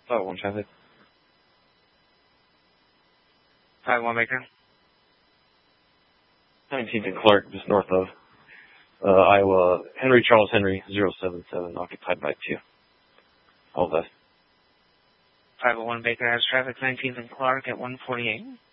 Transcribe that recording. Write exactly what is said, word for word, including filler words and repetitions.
five one traffic. five one Baker. nineteenth and Clark, just north of uh, Iowa. Henry Charles Henry, zero seven seven, occupied by two. All that. five oh one Baker has traffic, nineteenth and Clark at one forty-eight.